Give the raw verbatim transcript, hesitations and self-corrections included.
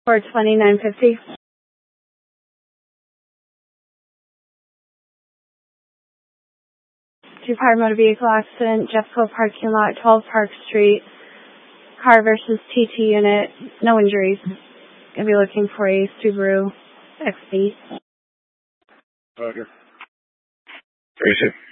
For twenty-nine fifty. Two-car motor vehicle accident, Jeffco parking lot, twelve Park Street. Car versus T T unit, no injuries. Gonna be looking for a Subaru X B. Okay. Appreciate it.